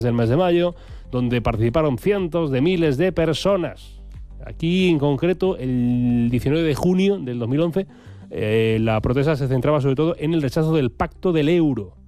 del mes de mayo, donde participaron cientos de miles de personas. Aquí, en concreto, el 19 de junio del 2011, la protesta se centraba sobre todo en el rechazo del pacto del euro.